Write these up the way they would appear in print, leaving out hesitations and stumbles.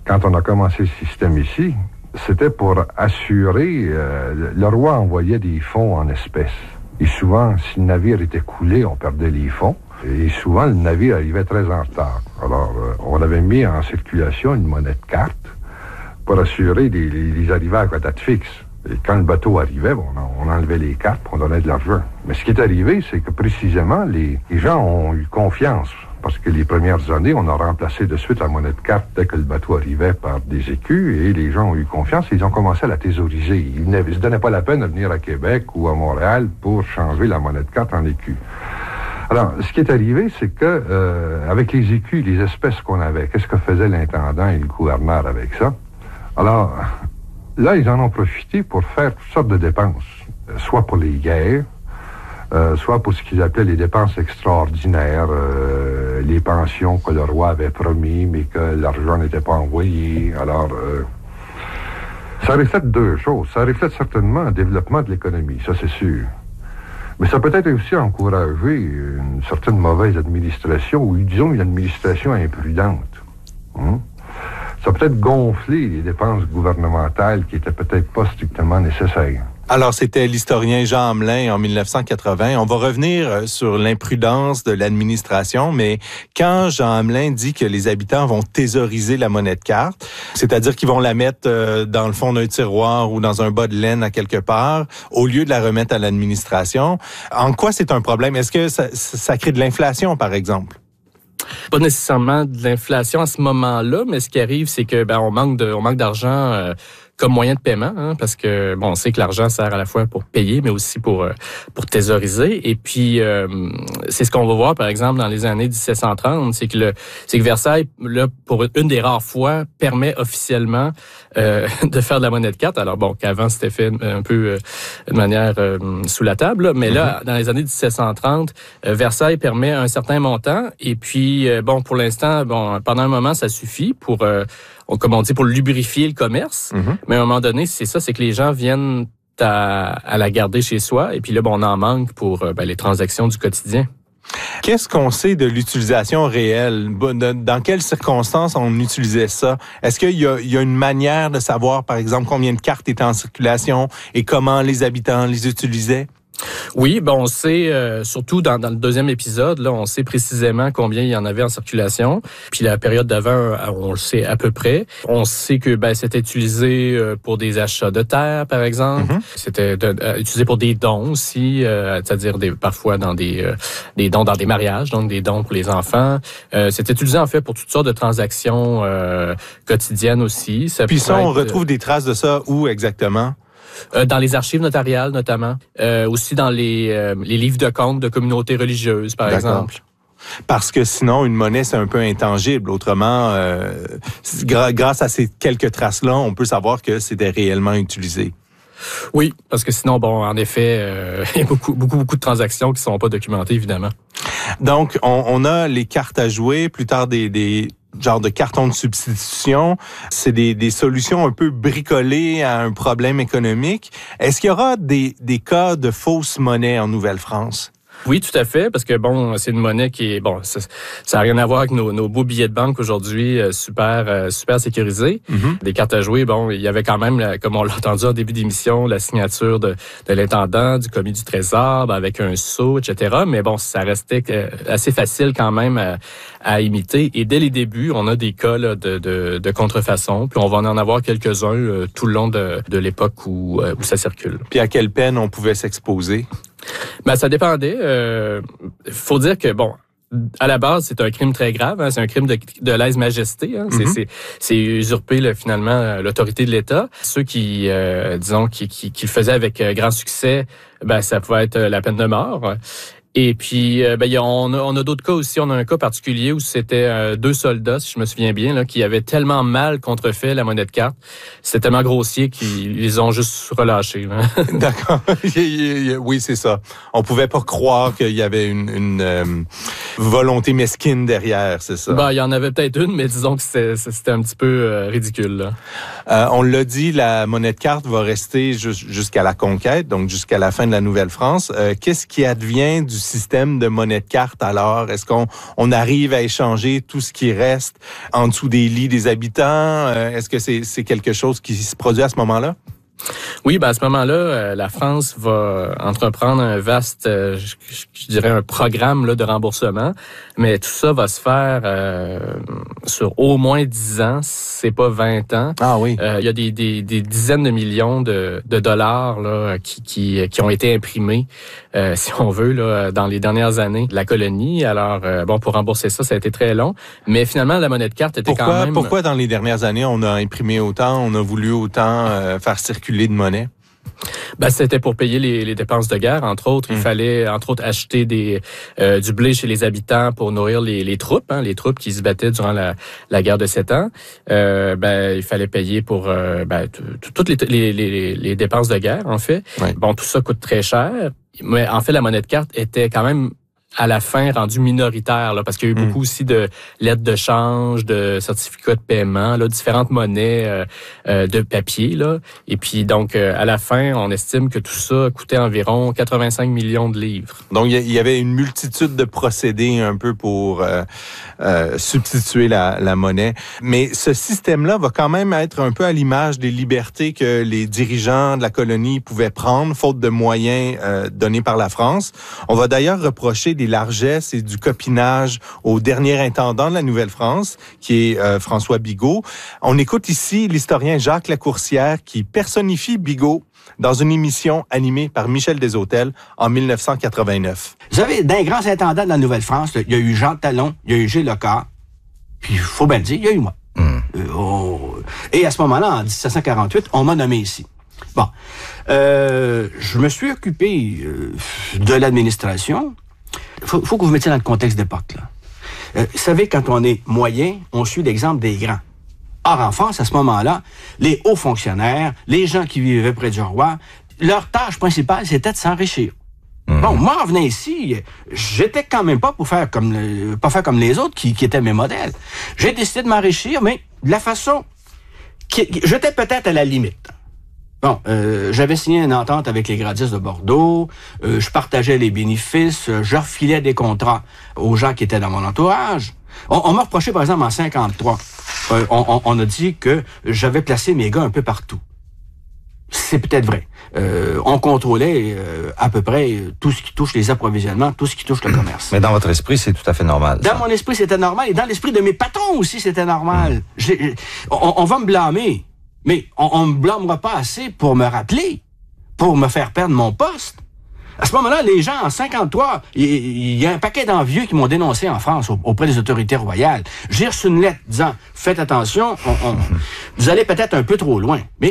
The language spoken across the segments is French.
quand on a commencé le système ici, c'était pour assurer... le roi envoyait des fonds en espèces. Et souvent, si le navire était coulé, on perdait les fonds. Et souvent, le navire arrivait très en retard. Alors, on avait mis en circulation une monnaie de carte pour assurer les arrivages à date fixe. Et quand le bateau arrivait, on enlevait les cartes et on donnait de l'argent. Mais ce qui est arrivé, c'est que précisément, les gens ont eu confiance. Parce que les premières années, on a remplacé de suite la monnaie de carte dès que le bateau arrivait par des écus et les gens ont eu confiance et ils ont commencé à la thésauriser. Ils ne se donnaient pas la peine de venir à Québec ou à Montréal pour changer la monnaie de carte en écus. Alors, ce qui est arrivé, c'est que avec les écus, les espèces qu'on avait, qu'est-ce que faisait l'intendant et le gouverneur avec ça? Alors, là, ils en ont profité pour faire toutes sortes de dépenses, soit pour les guerres, soit pour ce qu'ils appelaient les dépenses extraordinaires, les pensions que le roi avait promis, mais que l'argent n'était pas envoyé. Alors, ça reflète deux choses. Ça reflète certainement un développement de l'économie, ça c'est sûr. Mais ça peut être aussi encourager une certaine mauvaise administration, ou disons une administration imprudente. Ça peut être gonfler les dépenses gouvernementales qui étaient peut-être pas strictement nécessaires. Alors, c'était l'historien Jean Hamelin en 1980. On va revenir sur l'imprudence de l'administration, mais quand Jean Hamelin dit que les habitants vont thésauriser la monnaie de carte, c'est-à-dire qu'ils vont la mettre dans le fond d'un tiroir ou dans un bas de laine à quelque part, au lieu de la remettre à l'administration, en quoi c'est un problème? Est-ce que ça crée de l'inflation, par exemple? Pas nécessairement de l'inflation à ce moment-là, mais ce qui arrive, c'est que on manque d'argent comme moyen de paiement, parce que on sait que l'argent sert à la fois pour payer, mais aussi pour thésauriser. Et puis c'est ce qu'on va voir, par exemple, dans les années 1730, c'est que Versailles, là, pour une des rares fois, permet officiellement de faire de la monnaie de carte. Alors qu'avant c'était fait un peu de manière sous la table, là, mais là, dans les années 1730, Versailles permet un certain montant. Et puis pour l'instant, pendant un moment, ça suffit pour comme on dit, pour lubrifier le commerce. Mais à un moment donné, c'est que les gens viennent à la garder chez soi. Et puis là, on en manque pour les transactions du quotidien. Qu'est-ce qu'on sait de l'utilisation réelle? Dans quelles circonstances on utilisait ça? Est-ce qu'il y a une manière de savoir, par exemple, combien de cartes étaient en circulation et comment les habitants les utilisaient? Oui, on sait, surtout dans le deuxième épisode, là, on sait précisément combien il y en avait en circulation. Puis la période d'avant, on le sait à peu près. On sait que c'était utilisé pour des achats de terre, par exemple. C'était utilisé pour des dons aussi, c'est-à-dire parfois dans des dons dans des mariages, donc des dons pour les enfants. C'était utilisé en fait pour toutes sortes de transactions quotidiennes aussi. Puis ça, on retrouve des traces de ça où exactement? Dans les archives notariales, notamment. Aussi dans les livres de comptes de communautés religieuses, par exemple. Parce que sinon, une monnaie, c'est un peu intangible. Autrement, grâce à ces quelques traces-là, on peut savoir que c'était réellement utilisé. Oui, parce que sinon, en effet, il y a beaucoup de transactions qui ne sont pas documentées, évidemment. Donc, on a les cartes à jouer, plus tard des genre de cartons de substitution. C'est des solutions un peu bricolées à un problème économique. Est-ce qu'il y aura des cas de fausses monnaies en Nouvelle-France? Oui, tout à fait, parce que c'est une monnaie qui est ça n'a rien à voir avec nos beaux billets de banque aujourd'hui, super sécurisés. Des cartes à jouer, il y avait quand même, comme on l'a entendu en début d'émission, la signature de l'intendant, du commis du Trésor, avec un sceau, etc. Mais ça restait assez facile quand même à imiter. Et dès les débuts, on a des cas là, de contrefaçon, puis on va en avoir quelques-uns tout le long de l'époque où ça circule. Puis à quelle peine on pouvait s'exposer? Ça dépendait. Faut dire que à la base, c'est un crime très grave. C'est un crime de lèse-majesté. C'est usurper finalement l'autorité de l'État. Ceux qui, qui le faisaient avec grand succès, ça pouvait être la peine de mort. Et puis, on a d'autres cas aussi. On a un cas particulier où c'était 2 soldats, si je me souviens bien, là, qui avaient tellement mal contrefait la monnaie de carte. C'était tellement grossier qu'ils les ont juste relâchés. D'accord. Oui, c'est ça. On pouvait pas croire qu'il y avait une volonté mesquine derrière, c'est ça? Il y en avait peut-être une, mais disons que c'était un petit peu ridicule, là. On l'a dit, la monnaie de carte va rester jusqu'à la conquête, donc jusqu'à la fin de la Nouvelle-France. Qu'est-ce qui advient du système de monnaie de carte alors? Est-ce qu'on arrive à échanger tout ce qui reste en dessous des lits des habitants? Est-ce que c'est quelque chose qui se produit à ce moment-là? Oui, à ce moment-là, la France va entreprendre un vaste, je dirais un programme là, de remboursement, mais tout ça va se faire sur au moins 10 ans, c'est pas 20 ans. Ah oui. Il y a des dizaines de millions de dollars là, qui ont été imprimés, si on veut, là, dans les dernières années de la colonie. Alors, pour rembourser ça, ça a été très long, mais finalement, la monnaie de carte était quand même... Pourquoi dans les dernières années, on a imprimé autant, on a voulu autant faire circuler de monnaie? C'était pour payer les dépenses de guerre, entre autres. Il fallait, entre autres, acheter du blé chez les habitants pour nourrir les troupes, les troupes qui se battaient durant la guerre de 7 ans. Il fallait payer pour toutes les dépenses de guerre, en fait. Oui. Tout ça coûte très cher. Mais en fait, la monnaie de carte était quand même à la fin rendu minoritaire, là, parce qu'il y a eu beaucoup aussi de lettres de change, de certificats de paiement, là, différentes monnaies de papier, là. Et puis donc à la fin, on estime que tout ça coûtait environ 85 millions de livres. Donc il y avait une multitude de procédés un peu pour substituer la monnaie. Mais ce système-là va quand même être un peu à l'image des libertés que les dirigeants de la colonie pouvaient prendre, faute de moyens donnés par la France. On va d'ailleurs reprocher des largesses et du copinage au dernier intendant de la Nouvelle-France, qui est François Bigot. On écoute ici l'historien Jacques Lacourcière qui personnifie Bigot dans une émission animée par Michel Desautels en 1989. Vous savez, d'un grand intendant de la Nouvelle-France, il y a eu Jean Talon, il y a eu Gilles Lecard, puis il faut bien le dire, il y a eu moi. Et à ce moment-là, en 1748, on m'a nommé ici. Je me suis occupé de l'administration. Faut que vous mettiez dans le contexte d'époque, là. Vous savez, quand on est moyen, on suit l'exemple des grands. Or, en France, à ce moment-là, les hauts fonctionnaires, les gens qui vivaient près du roi, leur tâche principale, c'était de s'enrichir. Moi, en venant ici, j'étais quand même pas pour faire comme les autres qui étaient mes modèles. J'ai décidé de m'enrichir, mais de la façon j'étais peut-être à la limite. J'avais signé une entente avec les gradistes de Bordeaux, je partageais les bénéfices, je refilais des contrats aux gens qui étaient dans mon entourage. On m'a reproché, par exemple, en 53, on a dit que j'avais placé mes gars un peu partout. C'est peut-être vrai. On contrôlait à peu près tout ce qui touche les approvisionnements, tout ce qui touche le commerce. Mais dans votre esprit, c'est tout à fait normal. Dans mon esprit, c'était normal, et dans l'esprit de mes patrons aussi, c'était normal. On va me blâmer. Mais on me blâmera pas assez pour me rappeler, pour me faire perdre mon poste. À ce moment-là, les gens, en 53, il y a un paquet d'envieux qui m'ont dénoncé en France auprès des autorités royales. J'ai reçu une lettre disant, faites attention, vous allez peut-être un peu trop loin. Mais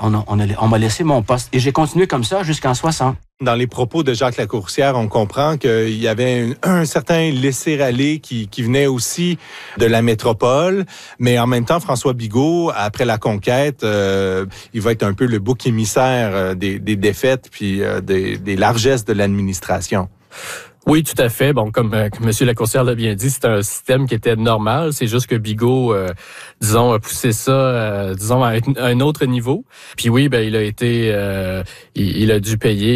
on m'a laissé mon poste. Et j'ai continué comme ça jusqu'en 60. Dans les propos de Jacques Lacourcière, on comprend qu'il y avait un certain laisser-aller qui venait aussi de la métropole, mais en même temps, François Bigot, après la conquête, il va être un peu le bouc émissaire des défaites puis des largesses de l'administration. Oui, tout à fait. Comme M. Lacourcière l'a bien dit, c'est un système qui était normal. C'est juste que Bigot, a poussé ça, à un autre niveau. Puis oui, il a été, il a dû payer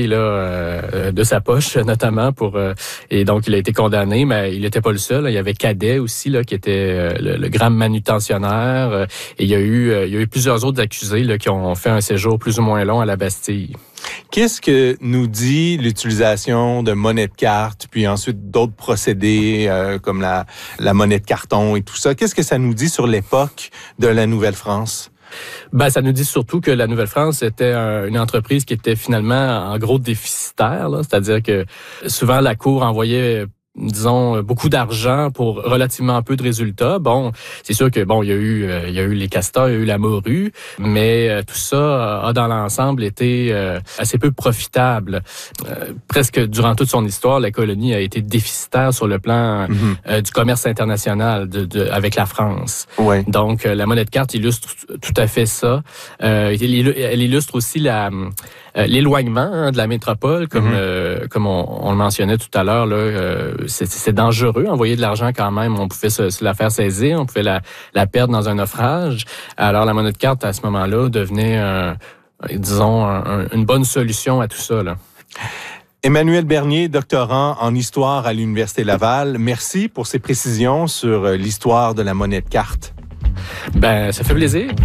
là de sa poche, notamment et donc il a été condamné. Mais il n'était pas le seul. Il y avait Cadet aussi là qui était le grand manutentionnaire. Et il y a eu plusieurs autres accusés là qui ont fait un séjour plus ou moins long à la Bastille. Qu'est-ce que nous dit l'utilisation de monnaie de carte, puis ensuite d'autres procédés comme la monnaie de carton et tout ça? Qu'est-ce que ça nous dit sur l'époque de la Nouvelle-France? Ça nous dit surtout que la Nouvelle-France était une entreprise qui était finalement en gros déficitaire, là. C'est-à-dire que souvent la Cour envoyait beaucoup d'argent pour relativement peu de résultats. C'est sûr que il y a eu les castors, il y a eu la morue, mais tout ça a dans l'ensemble été assez peu profitable. Presque durant toute son histoire, la colonie a été déficitaire sur le plan du commerce international avec la France. Ouais. Donc la monnaie de carte illustre tout à fait ça. Elle illustre aussi l'éloignement de la métropole, comme on le mentionnait tout à l'heure là. C'est dangereux, envoyer de l'argent quand même. On pouvait se la faire saisir, on pouvait la perdre dans un naufrage. Alors la monnaie de carte, à ce moment-là, devenait, une bonne solution à tout ça, là. Emmanuel Bernier, doctorant en histoire à l'Université Laval, merci pour ces précisions sur l'histoire de la monnaie de carte. Ben, ça fait plaisir.